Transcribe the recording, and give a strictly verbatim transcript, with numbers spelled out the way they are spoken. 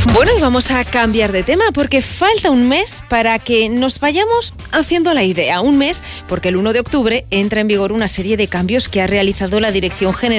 Bueno, y vamos a cambiar de tema porque falta un mes para que nos vayamos haciendo la idea. Un mes porque el uno de octubre entra en vigor una serie de cambios que ha realizado la Dirección General